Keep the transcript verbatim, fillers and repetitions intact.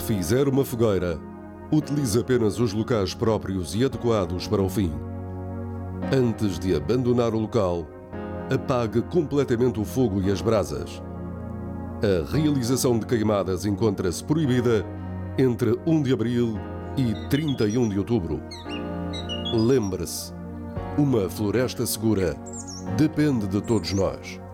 fizer uma fogueira, utilize apenas os locais próprios e adequados para o fim. Antes de abandonar o local, apague completamente o fogo e as brasas. A realização de queimadas encontra-se proibida entre primeiro de abril e trinta e um de outubro. Lembre-se, uma floresta segura depende de todos nós.